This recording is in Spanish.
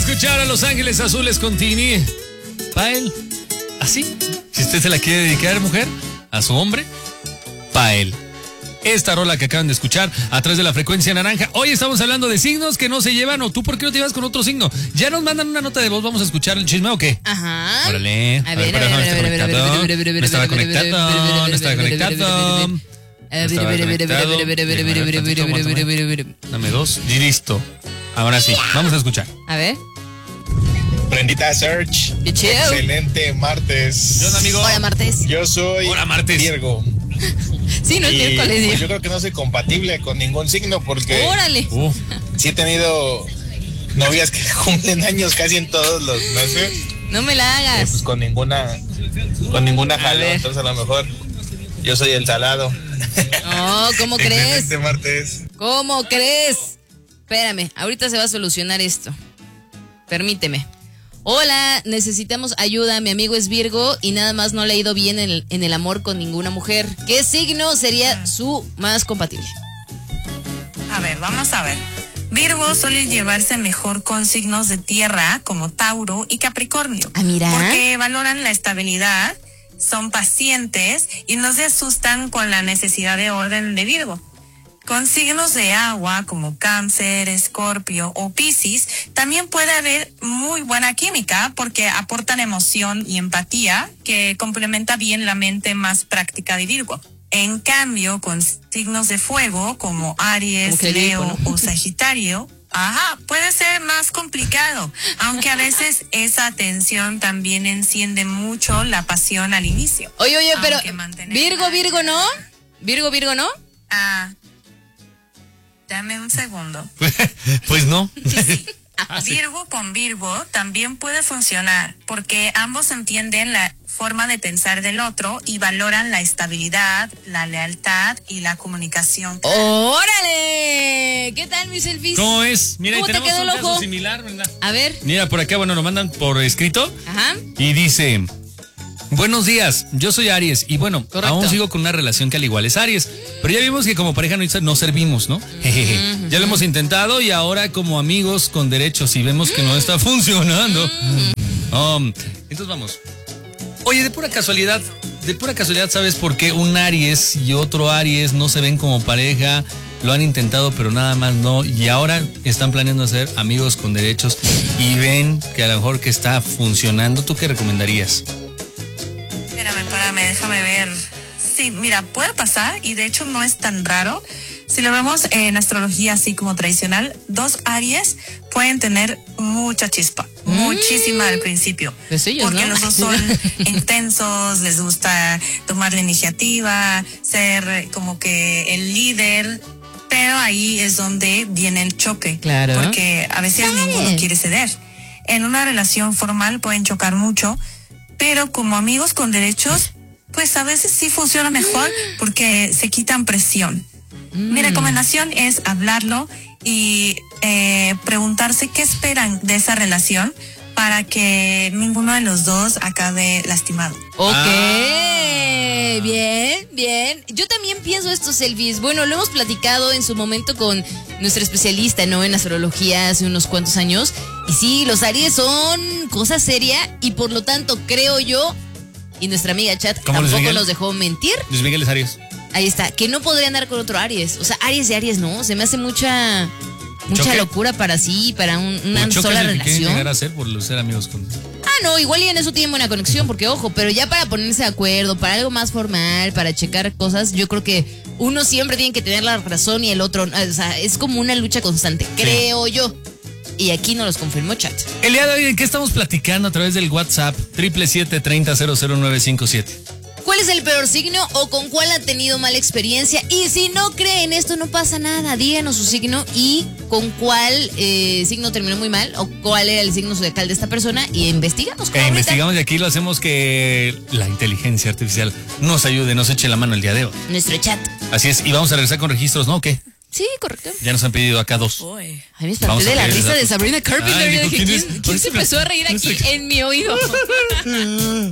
escuchar a Los Ángeles Azules con Tini. Pa' él. Así. Si usted se la quiere dedicar, mujer, a su hombre, pa' él. Esta rola que acaban de escuchar a través de la frecuencia naranja. Hoy estamos hablando de signos que no se llevan. ¿O tú por qué no te llevas con otro signo? ¿Ya nos mandan una nota de voz? ¿Vamos a escuchar el chisme o qué? Ajá. Órale. A ver. No estaba conectado. No estaba conectado. Dame dos. Y listo. Ahora sí. Vamos a escuchar. A ver. Prendita Search. Qué chido. Excelente martes. ¿Qué onda, amigo? Hola, martes. Yo soy Hola, martes. Virgo. Sí, no es Y, miércoles. pues, yo creo que no soy compatible con ningún signo porque Órale. sí he tenido novias que cumplen años casi en todos los meses. No me la hagas. Pues con ninguna jaló. ver. Entonces a lo mejor yo soy el salado. No, ¿cómo crees? Excelente martes. ¿Cómo crees? Espérame, ahorita se va a solucionar esto. Permíteme. Hola, necesitamos ayuda. Mi amigo es Virgo y nada más no le ha ido bien en el amor con ninguna mujer. ¿Qué signo sería su más compatible? A ver, vamos a ver. Virgo suele llevarse mejor con signos de tierra como Tauro y Capricornio. Ah, mira. Porque valoran la estabilidad, son pacientes y no se asustan con la necesidad de orden de Virgo. Con signos de agua como Cáncer, Escorpio o Piscis, también puede haber muy buena química porque aportan emoción y empatía que complementa bien la mente más práctica de Virgo. En cambio, con signos de fuego como Aries, Leo o Sagitario, puede ser más complicado, aunque a veces esa tensión también enciende mucho la pasión al inicio. Oye, pero Virgo, ¿no? ¿no? Dame un segundo. Pues no. Sí. Virgo con Virgo también puede funcionar porque ambos entienden la forma de pensar del otro y valoran la estabilidad, la lealtad y la comunicación. ¡Órale! ¿Qué tal, mis selfies? ¿Cómo es? Mira, ¿Cómo ahí te tenemos quedó un el caso ojo? similar, ¿verdad? A ver. Mira, por acá, bueno, nos mandan por escrito. Ajá. Y dice: buenos días, yo soy Aries y bueno, Correcto. aún sigo con una relación que al igual es Aries, pero ya vimos que como pareja no servimos, ¿no? Ya lo hemos intentado y ahora como amigos con derechos y vemos que no está funcionando. Entonces vamos. Oye, de pura casualidad, ¿sabes por qué un Aries y otro Aries no se ven como pareja? Lo han intentado, pero nada más no. Y ahora están planeando ser amigos con derechos y ven que a lo mejor que está funcionando. ¿Tú qué recomendarías? Espérame, déjame ver. Sí, mira, puede pasar y de hecho no es tan raro. Si lo vemos en astrología así como tradicional, dos Aries pueden tener mucha chispa, muchísima al principio. Pues ellos, porque ¿no? los dos son intensos, les gusta tomar la iniciativa, ser como que el líder, pero ahí es donde viene el choque. Claro. Porque a veces ninguno quiere ceder. En una relación formal pueden chocar mucho, pero como amigos con derechos, pues a veces sí funciona mejor porque se quitan presión. Mi recomendación es hablarlo y preguntarse qué esperan de esa relación para que ninguno de los dos acabe lastimado. Ok, bien. Yo también pienso estos selfies. Bueno, lo hemos platicado en su momento con nuestra especialista, ¿no? En astrología hace unos cuantos años. Y sí, los Aries son cosa seria y por lo tanto creo yo, y nuestra amiga Chat tampoco nos dejó mentir. Luis Miguel es Aries. Ahí está, que no podría andar con otro Aries. O sea, Aries y Aries no, se me hace mucha locura para una sola relación. Llegar a ser por ser amigos con... No, igual y en eso tienen buena conexión, porque ojo, pero ya para ponerse de acuerdo, para algo más formal, para checar cosas, yo creo que uno siempre tiene que tener la razón y el otro, o sea, es como una lucha constante, creo yo. Y aquí nos los confirmó Chat. El día de hoy, ¿en qué estamos platicando a través del WhatsApp? 777-30-00957. ¿Cuál es el peor signo o con cuál han tenido mala experiencia? Y si no creen esto, no pasa nada. Díganos su signo y con cuál signo terminó muy mal o cuál era el signo zodiacal de esta persona y investigamos. Investigamos y aquí lo hacemos que la inteligencia artificial nos ayude, nos eche la mano el día de hoy. Nuestro chat. Así es, y vamos a regresar con registros, ¿no? ¿O qué? Sí, correcto. Ya nos han pedido acá dos. Ay, me espanté de la risa de Sabrina Carpenter. Ay, Yo dije, dijo, ¿quién se empezó a reír aquí en mi oído?